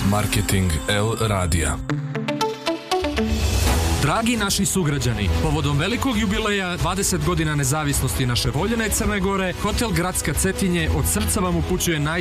Marketing L radija. Dragi naši sugrađani, povodom velikog jubileja 20 godina nezavisnosti naše voljene Crne Gore, Hotel Gradska Cetinje od srca vam upućuje